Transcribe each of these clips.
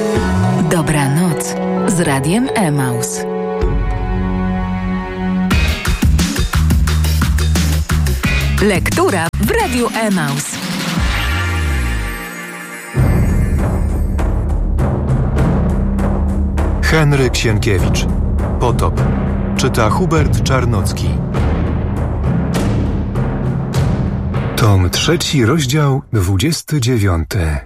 Dobranoc z Radiem Emaus. Lektura w Radiu Emaus. Henryk Sienkiewicz. Potop. Czyta Hubert Czarnocki. Tom 3, rozdział 29.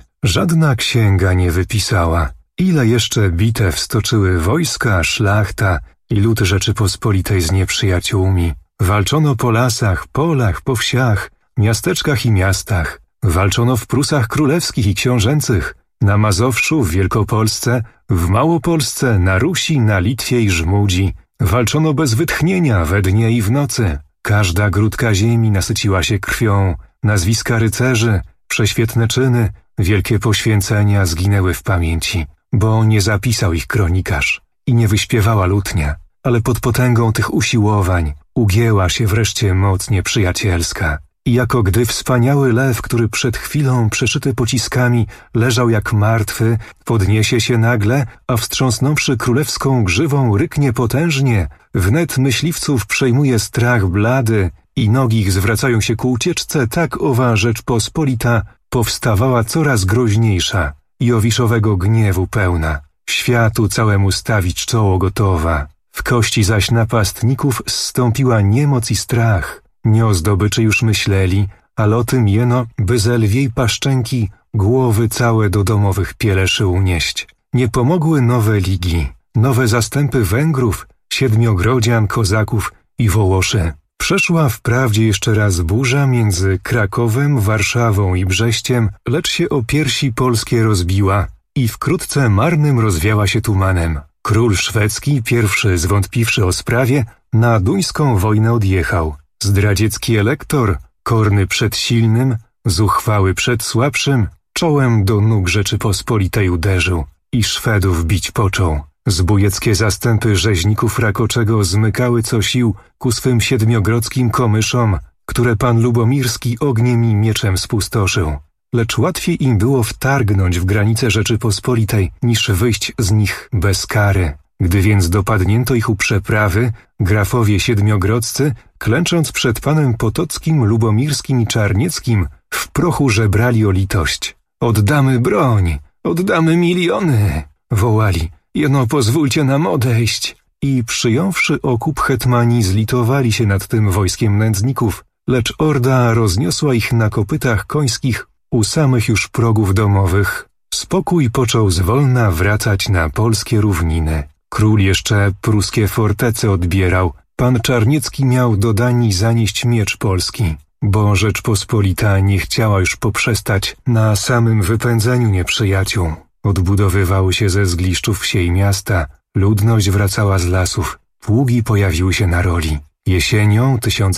Żadna księga nie wypisała, ile jeszcze bitew stoczyły wojska, szlachta i lud Rzeczypospolitej z nieprzyjaciółmi. Walczono po lasach, polach, po wsiach, miasteczkach i miastach. Walczono w Prusach królewskich i książęcych, na Mazowszu, w Wielkopolsce, w Małopolsce, na Rusi, na Litwie i Żmudzi. Walczono bez wytchnienia we dnie i w nocy. Każda grudka ziemi nasyciła się krwią. Nazwiska rycerzy, prześwietne czyny, wielkie poświęcenia zginęły w pamięci, bo nie zapisał ich kronikarz i nie wyśpiewała lutnia, ale pod potęgą tych usiłowań ugięła się wreszcie moc nieprzyjacielska. I jako gdy wspaniały lew, który przed chwilą przeszyty pociskami leżał jak martwy, podniesie się nagle, a wstrząsnąwszy królewską grzywą ryknie potężnie, wnet myśliwców przejmuje strach blady i nogi ich zwracają się ku ucieczce, tak owa Rzeczpospolita powstawała coraz groźniejsza i owiszowego gniewu pełna. Światu całemu stawić czoło gotowa. W kości zaś napastników zstąpiła niemoc i strach. Nie o zdobyczy już myśleli, ale o tym jeno, by ze lwiej paszczęki głowy całe do domowych pieleszy unieść. Nie pomogły nowe ligi, nowe zastępy Węgrów, Siedmiogrodzian, Kozaków i Wołoszy. Przeszła wprawdzie jeszcze raz burza między Krakowem, Warszawą i Brześciem, lecz się o piersi polskie rozbiła i wkrótce marnym rozwiała się tumanem. Król szwedzki, pierwszy zwątpiwszy o sprawie, na duńską wojnę odjechał. Zdradziecki elektor, korny przed silnym, zuchwały przed słabszym, czołem do nóg Rzeczypospolitej uderzył i Szwedów bić począł. Zbójeckie zastępy rzeźników Rakoczego zmykały co sił ku swym siedmiogrodzkim komyszom, które pan Lubomirski ogniem i mieczem spustoszył. Lecz łatwiej im było wtargnąć w granice Rzeczypospolitej, niż wyjść z nich bez kary. Gdy więc dopadnięto ich u przeprawy, grafowie siedmiogrodzcy, klęcząc przed panem Potockim, Lubomirskim i Czarnieckim, w prochu żebrali o litość. Oddamy broń, oddamy miliony, wołali. Jeno pozwólcie nam odejść. I przyjąwszy okup hetmani zlitowali się nad tym wojskiem nędzników, lecz orda rozniosła ich na kopytach końskich u samych już progów domowych. Spokój począł zwolna wracać na polskie równiny. Król jeszcze pruskie fortece odbierał. Pan Czarniecki miał do Danii zanieść miecz polski, bo Rzeczpospolita nie chciała już poprzestać na samym wypędzeniu nieprzyjaciół. Odbudowywały się ze zgliszczów wsie i miasta, ludność wracała z lasów, pługi pojawiły się na roli. Jesienią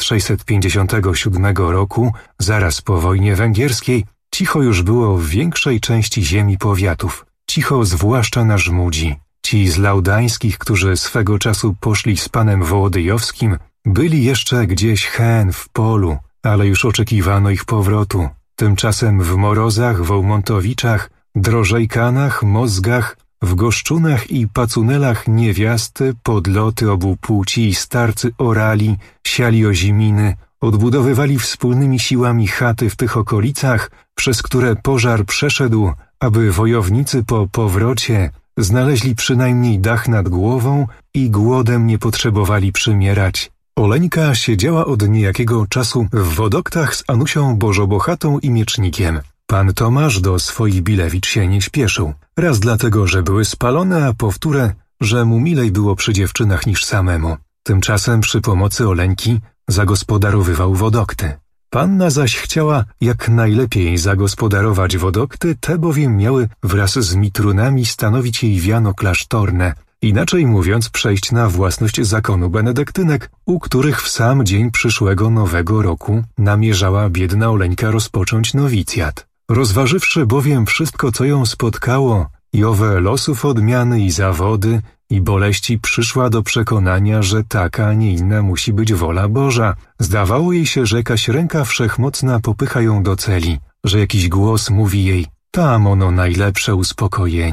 1657 roku, zaraz po wojnie węgierskiej, cicho już było w większej części ziemi powiatów, cicho zwłaszcza na Żmudzi. Ci z Laudańskich, którzy swego czasu poszli z panem Wołodyjowskim, byli jeszcze gdzieś hen w polu, ale już oczekiwano ich powrotu. Tymczasem w Morozach, Wołmontowiczach, Drożejkanach, Mozgach, w Goszczunach i Pacunelach niewiasty, podloty obu płci i starcy orali, siali oziminy, odbudowywali wspólnymi siłami chaty w tych okolicach, przez które pożar przeszedł, aby wojownicy po powrocie znaleźli przynajmniej dach nad głową i głodem nie potrzebowali przymierać. Oleńka siedziała od niejakiego czasu w Wodoktach z Anusią Bożobochatą i Miecznikiem. Pan Tomasz do swoich Bilewicz się nie śpieszył. Raz dlatego, że były spalone, a powtóre, że mu milej było przy dziewczynach niż samemu. Tymczasem przy pomocy Oleńki zagospodarowywał Wodokty. Panna zaś chciała jak najlepiej zagospodarować Wodokty, te bowiem miały wraz z Mitrunami stanowić jej wiano klasztorne, inaczej mówiąc przejść na własność zakonu benedyktynek, u których w sam dzień przyszłego nowego roku namierzała biedna Oleńka rozpocząć nowicjat. Rozważywszy bowiem wszystko, co ją spotkało, i owe losów odmiany i zawody, i boleści, przyszła do przekonania, że taka, a nie inna musi być wola Boża. Zdawało jej się, że jakaś ręka wszechmocna popycha ją do celi, że jakiś głos mówi jej, tam ono najlepsze uspokojenie.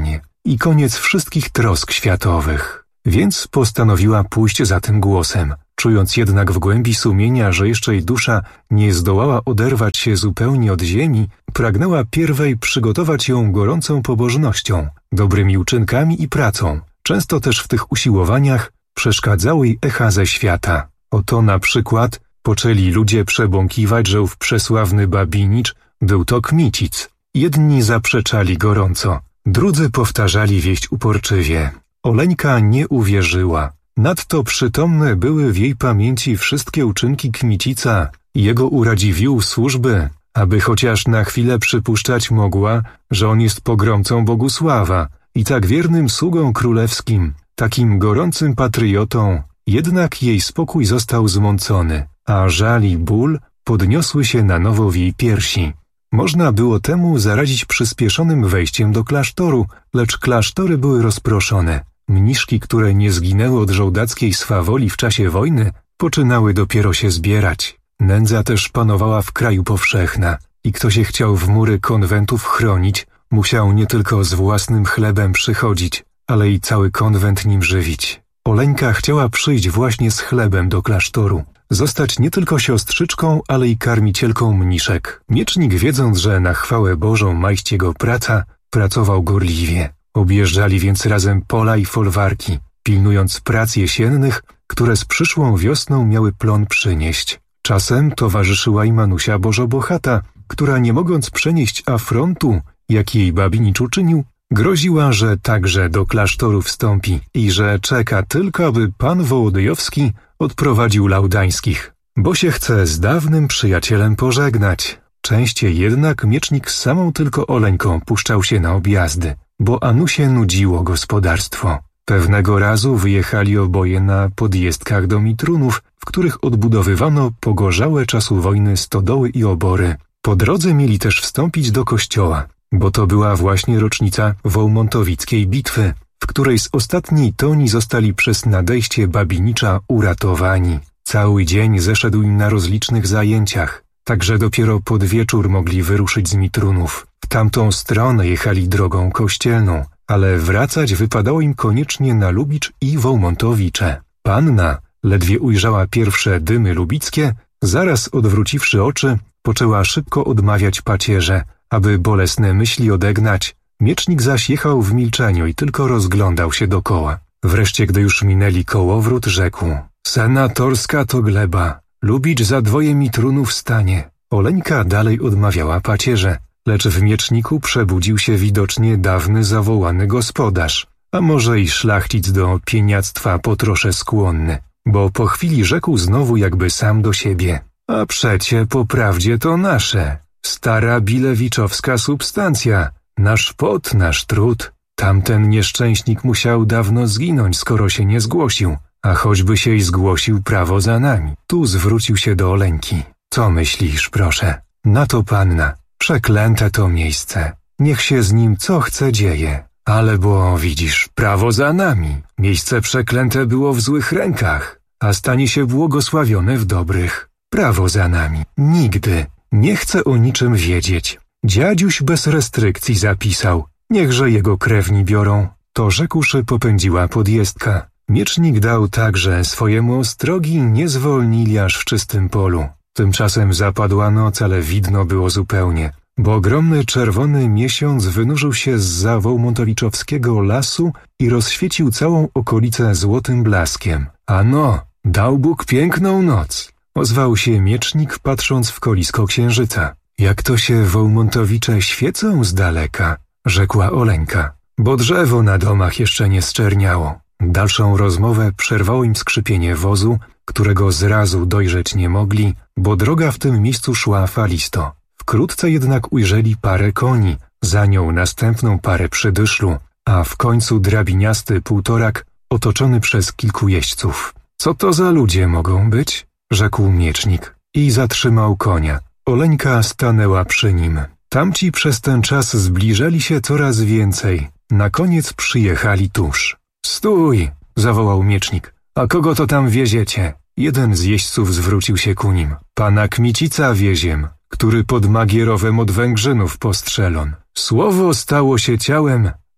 i koniec wszystkich trosk światowych. Więc postanowiła pójść za tym głosem. Czując jednak w głębi sumienia, że jeszcze jej dusza nie zdołała oderwać się zupełnie od ziemi, pragnęła pierwej przygotować ją gorącą pobożnością, dobrymi uczynkami i pracą. Często też w tych usiłowaniach przeszkadzały jej echa ze świata. Oto na przykład poczęli ludzie przebąkiwać, że ów przesławny Babinicz był to Kmicic. Jedni zaprzeczali gorąco, drudzy powtarzali wieść uporczywie. Oleńka nie uwierzyła. Nadto przytomne były w jej pamięci wszystkie uczynki Kmicica i jego uradziwił służby, aby chociaż na chwilę przypuszczać mogła, że on jest pogromcą Bogusława i tak wiernym sługą królewskim, takim gorącym patriotą. Jednak jej spokój został zmącony, a żal i ból podniosły się na nowo w jej piersi. Można było temu zaradzić przyspieszonym wejściem do klasztoru, lecz klasztory były rozproszone. Mniszki, które nie zginęły od żołdackiej swawoli w czasie wojny, poczynały dopiero się zbierać. Nędza też panowała w kraju powszechna i kto się chciał w mury konwentów chronić, musiał nie tylko z własnym chlebem przychodzić, ale i cały konwent nim żywić. Oleńka chciała przyjść właśnie z chlebem do klasztoru, zostać nie tylko siostrzyczką, ale i karmicielką mniszek. Miecznik, wiedząc, że na chwałę Bożą ma iść jego praca, pracował gorliwie. Objeżdżali więc razem pola i folwarki, pilnując prac jesiennych, które z przyszłą wiosną miały plon przynieść. Czasem towarzyszyła im Manusia Bożobochata, która nie mogąc przenieść afrontu, jaki jej Babinicz uczynił, groziła, że także do klasztoru wstąpi i że czeka tylko, aby pan Wołodyjowski odprowadził Laudańskich, bo się chce z dawnym przyjacielem pożegnać. Częściej jednak miecznik z samą tylko Oleńką puszczał się na objazdy, bo Anusie nudziło gospodarstwo. Pewnego razu wyjechali oboje na podjezdkach do Mitrunów, w których odbudowywano pogorzałe czasu wojny stodoły i obory. Po drodze mieli też wstąpić do kościoła, bo to była właśnie rocznica wołmontowickiej bitwy, w której z ostatniej toni zostali przez nadejście Babinicza uratowani. Cały dzień zeszedł im na rozlicznych zajęciach, także dopiero pod wieczór mogli wyruszyć z Mitrunów. W tamtą stronę jechali drogą kościelną, ale wracać wypadało im koniecznie na Lubicz i Wołmontowicze. Panna ledwie ujrzała pierwsze dymy lubickie, zaraz odwróciwszy oczy, poczęła szybko odmawiać pacierze, aby bolesne myśli odegnać. Miecznik zaś jechał w milczeniu i tylko rozglądał się dokoła. Wreszcie, gdy już minęli kołowrót, rzekł: senatorska to gleba, Lubicz za 2 Mitrunów stanie. Oleńka dalej odmawiała pacierze, lecz w mieczniku przebudził się widocznie dawny zawołany gospodarz, a może i szlachcic do pieniactwa po trosze skłonny, bo po chwili rzekł znowu jakby sam do siebie: a przecie po prawdzie to nasze, stara bilewiczowska substancja, nasz pot, nasz trud. Tamten nieszczęśnik musiał dawno zginąć, skoro się nie zgłosił, a choćby się i zgłosił, prawo za nami. Tu zwrócił się do Oleńki. Co myślisz, proszę? Na to panna: przeklęte to miejsce. Niech się z nim co chce dzieje. Ale bo widzisz, prawo za nami. Miejsce przeklęte było w złych rękach, a stanie się błogosławione w dobrych. Prawo za nami. Nigdy. Nie chcę o niczym wiedzieć. Dziadziuś bez restrykcji zapisał. Niechże jego krewni biorą. To rzekłszy popędziła podjezdka. Miecznik dał także swojemu ostrogi, nie zwolnili aż w czystym polu. Tymczasem zapadła noc, ale widno było zupełnie, bo ogromny czerwony miesiąc wynurzył się zza wołmontowiczowskiego lasu i rozświecił całą okolicę złotym blaskiem. Ano, dał Bóg piękną noc, ozwał się miecznik, patrząc w kolisko księżyca. Jak to się Wołmontowicze świecą z daleka, rzekła Oleńka, bo drzewo na domach jeszcze nie zczerniało. Dalszą rozmowę przerwało im skrzypienie wozu, którego zrazu dojrzeć nie mogli, bo droga w tym miejscu szła falisto. Wkrótce jednak ujrzeli parę koni, za nią następną parę przy dyszlu, a w końcu drabiniasty półtorak otoczony przez kilku jeźdźców. Co to za ludzie mogą być? Rzekł miecznik i zatrzymał konia. Oleńka stanęła przy nim. Tamci przez ten czas zbliżali się coraz więcej. Na koniec przyjechali tuż. Stój! Zawołał miecznik. A kogo to tam wieziecie? Jeden z jeźdźców zwrócił się ku nim. Pana Kmicica wieziem, który pod Magierowem od Węgrzynów postrzelon. Słowo stało się ciałem,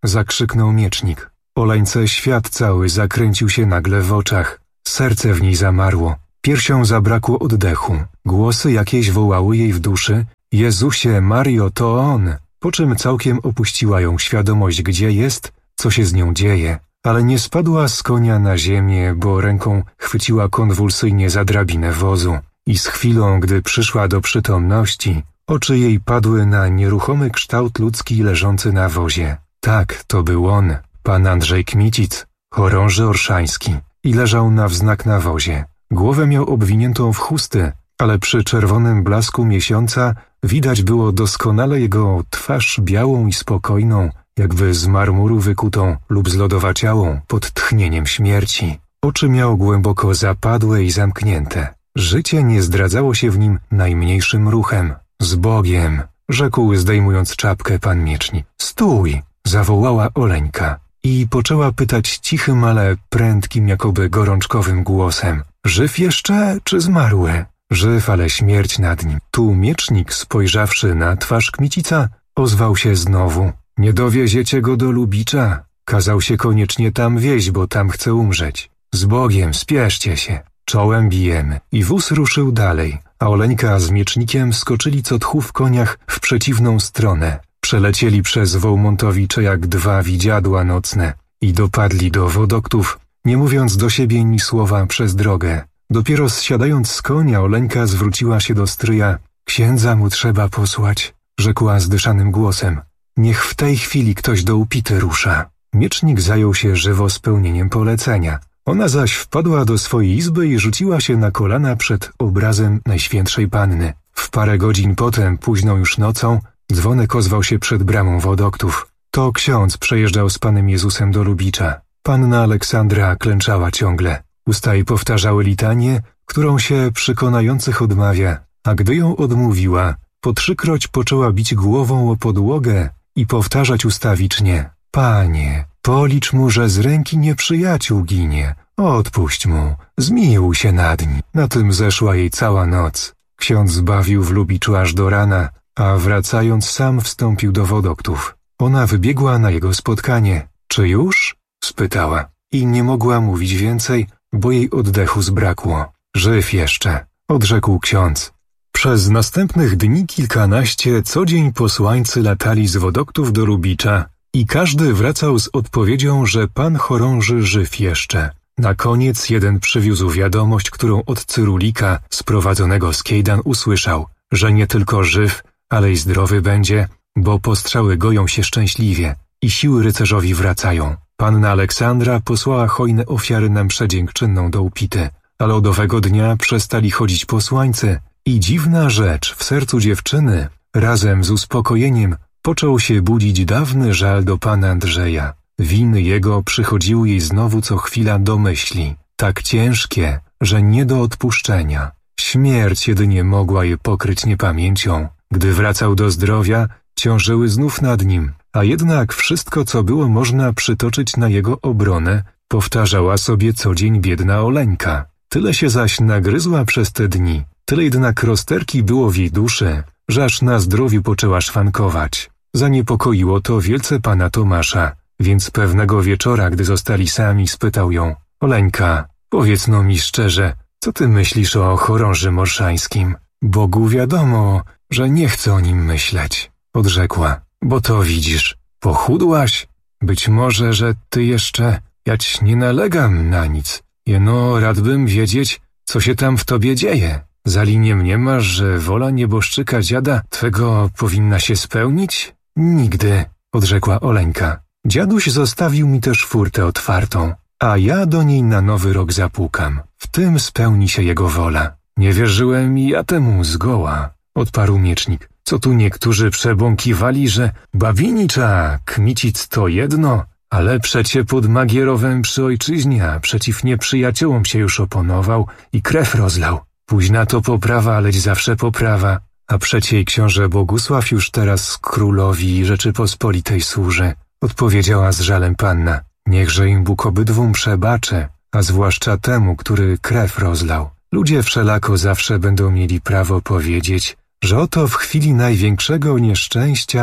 zakrzyknął miecznik. Oleńce świat cały zakręcił się nagle w oczach. Serce w niej zamarło. Piersią zabrakło oddechu. Głosy jakieś wołały jej w duszy: Jezusie, Mario, to On! Po czym całkiem opuściła ją świadomość, gdzie jest, co się z nią dzieje. Ale nie spadła z konia na ziemię, bo ręką chwyciła konwulsyjnie za drabinę wozu. I z chwilą, gdy przyszła do przytomności, oczy jej padły na nieruchomy kształt ludzki leżący na wozie. Tak, to był on, pan Andrzej Kmicic, chorąży orszański, i leżał na wznak na wozie. Głowę miał obwiniętą w chusty, ale przy czerwonym blasku miesiąca widać było doskonale jego twarz białą i spokojną, jakby z marmuru wykutą lub zlodowaciałą pod tchnieniem śmierci. Oczy miał głęboko zapadłe i zamknięte. Życie nie zdradzało się w nim najmniejszym ruchem. Z Bogiem, rzekł zdejmując czapkę pan miecznik. Stój! Zawołała Oleńka i poczęła pytać cichym, ale prędkim, jakoby gorączkowym głosem. Żyw jeszcze, czy zmarły? Żyw, ale śmierć nad nim. Tu miecznik, spojrzawszy na twarz Kmicica, ozwał się znowu. Nie dowieziecie go do Lubicza? Kazał się koniecznie tam wieźć, bo tam chce umrzeć. Z Bogiem, spieszcie się. Czołem bijemy. I wóz ruszył dalej, a Oleńka z miecznikiem skoczyli co tchu w koniach w przeciwną stronę. Przelecieli przez Wołmontowicze jak dwa widziadła nocne i dopadli do wodoktów, nie mówiąc do siebie ni słowa przez drogę. Dopiero zsiadając z konia, Oleńka zwróciła się do stryja. Księdza mu trzeba posłać, rzekła zdyszanym głosem. Niech w tej chwili ktoś do Upity rusza. Miecznik zajął się żywo spełnieniem polecenia. Ona zaś wpadła do swojej izby i rzuciła się na kolana przed obrazem Najświętszej Panny. W parę godzin potem, późną już nocą, dzwonek ozwał się przed bramą wodoktów. To ksiądz przejeżdżał z Panem Jezusem do Lubicza. Panna Aleksandra klęczała ciągle. Usta jej powtarzały litanię, którą się przekonających odmawia, a gdy ją odmówiła, po trzykroć poczęła bić głową o podłogę i powtarzać ustawicznie. Panie, policz mu, że z ręki nieprzyjaciół ginie. Odpuść mu, zmiłuj się nad nim. Na tym zeszła jej cała noc. Ksiądz bawił w Lubiczu aż do rana, a wracając sam wstąpił do wodoktów. Ona wybiegła na jego spotkanie. Czy już? Spytała. I nie mogła mówić więcej, bo jej oddechu zbrakło. Żyw jeszcze, odrzekł ksiądz. Przez następnych dni kilkanaście co dzień posłańcy latali z wodoktów do Lubicza i każdy wracał z odpowiedzią, że pan chorąży żyw jeszcze. Na koniec jeden przywiózł wiadomość, którą od Cyrulika, sprowadzonego z Kejdan, usłyszał, że nie tylko żyw, ale i zdrowy będzie, bo postrzały goją się szczęśliwie i siły rycerzowi wracają. Panna Aleksandra posłała hojne ofiary na mszę dziękczynną do Upity, ale od owego dnia przestali chodzić posłańcy i dziwna rzecz, w sercu dziewczyny, razem z uspokojeniem, począł się budzić dawny żal do pana Andrzeja. Winy jego przychodziły jej znowu co chwila do myśli, tak ciężkie, że nie do odpuszczenia. Śmierć jedynie mogła je pokryć niepamięcią. Gdy wracał do zdrowia, ciążyły znów nad nim, a jednak wszystko, co było można przytoczyć na jego obronę, powtarzała sobie co dzień biedna Oleńka. Tyle się zaś nagryzła przez te dni, tyle jednak rozterki było w jej duszy, że aż na zdrowiu poczęła szwankować. Zaniepokoiło to wielce pana Tomasza, więc pewnego wieczora, gdy zostali sami, spytał ją: Oleńka, powiedz no mi szczerze, co ty myślisz o chorążym orszańskim? Bogu wiadomo, że nie chcę o nim myśleć, odrzekła. Bo to widzisz, pochudłaś? Być może, że ty jeszcze, ja ci nie nalegam na nic. Jeno radbym wiedzieć, co się tam w tobie dzieje. Za linię mniemasz, że wola nieboszczyka dziada twego powinna się spełnić? Nigdy, odrzekła Oleńka. Dziaduś zostawił mi też furtę otwartą, a ja do niej na nowy rok zapukam. W tym spełni się jego wola. Nie wierzyłem i ja temu zgoła, odparł miecznik. Co tu niektórzy przebąkiwali, że Babinicza, Kmicic to jedno, ale przecie pod Magierowem przy ojczyźnie, a przeciw nieprzyjaciołom się już oponował i krew rozlał. Późna to poprawa, lecz zawsze poprawa, a przecie i książę Bogusław już teraz królowi Rzeczypospolitej służy, odpowiedziała z żalem panna. Niechże im Bóg obydwum przebaczy, a zwłaszcza temu, który krew rozlał. Ludzie wszelako zawsze będą mieli prawo powiedzieć, że oto w chwili największego nieszczęścia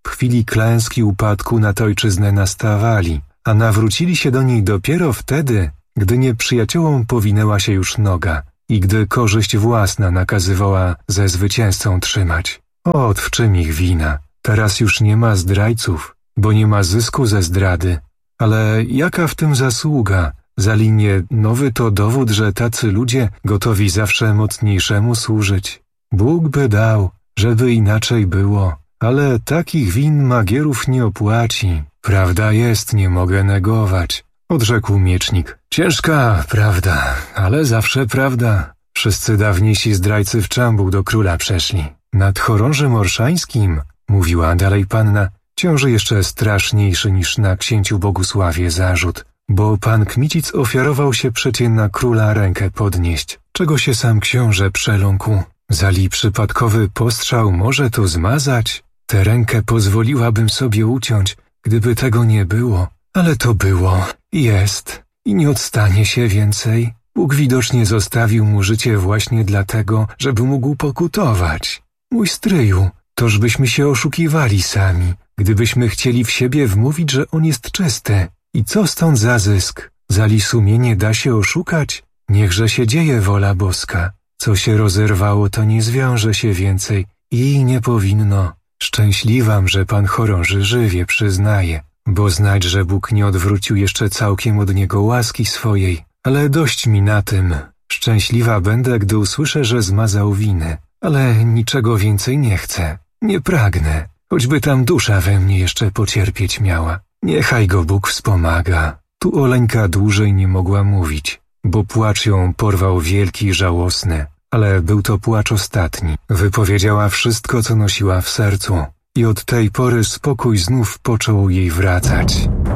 w chwili klęski upadku nad ojczyznę nastawali, a nawrócili się do niej dopiero wtedy, gdy nieprzyjaciołom powinęła się już noga i gdy korzyść własna nakazywała ze zwycięzcą trzymać. Ot, w czym ich wina? Teraz już nie ma zdrajców, bo nie ma zysku ze zdrady. Ale jaka w tym zasługa? Za linię nowy to dowód, że tacy ludzie gotowi zawsze mocniejszemu służyć. Bóg by dał, żeby inaczej było, ale takich win Magierów nie opłaci. Prawda jest, nie mogę negować, odrzekł miecznik. Ciężka prawda, ale zawsze prawda. Wszyscy dawniejsi zdrajcy w czambuł do króla przeszli. Nad chorążym orszańskim, mówiła dalej panna, ciąży jeszcze straszniejszy niż na księciu Bogusławie zarzut, bo pan Kmicic ofiarował się przecie na króla rękę podnieść, czego się sam książę przeląkł. Zali przypadkowy postrzał może to zmazać? Tę rękę pozwoliłabym sobie uciąć, gdyby tego nie było. Ale to było, jest i nie odstanie się więcej. Bóg widocznie zostawił mu życie właśnie dlatego, żeby mógł pokutować. Mój stryju, toż byśmy się oszukiwali sami, gdybyśmy chcieli w siebie wmówić, że on jest czysty. I co stąd za zysk? Zali sumienie da się oszukać? Niechże się dzieje wola boska. Co się rozerwało, to nie zwiąże się więcej i nie powinno. Szczęśliwam, że pan chorąży żywie przyznaje, bo znać, że Bóg nie odwrócił jeszcze całkiem od niego łaski swojej. Ale dość mi na tym. Szczęśliwa będę, gdy usłyszę, że zmazał winy. Ale niczego więcej nie chcę. Nie pragnę. Choćby tam dusza we mnie jeszcze pocierpieć miała. Niechaj go Bóg wspomaga. Tu Oleńka dłużej nie mogła mówić, bo płacz ją porwał wielki i żałosny. Ale był to płacz ostatni. Wypowiedziała wszystko, co nosiła w sercu. I od tej pory spokój znów począł jej wracać.